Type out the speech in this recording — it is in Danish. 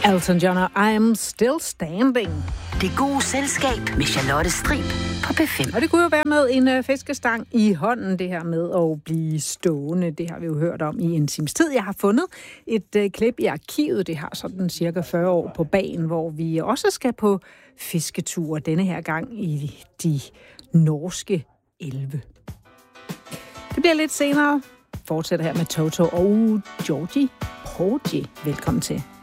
Elton John og I Am Still Standing. Det gode selskab med Charlotte Strib på P5. Og det kunne jo være med en fiskestang i hånden, det her med at blive stående. Det har vi jo hørt om i en times tid. Jeg har fundet et klip i arkivet. Det har sådan cirka 40 år på bagen, hvor vi også skal på fisketur denne her gang i de norske elve. Det bliver lidt senere. Fortsætter her med Toto og Georgie Porgy. Velkommen til.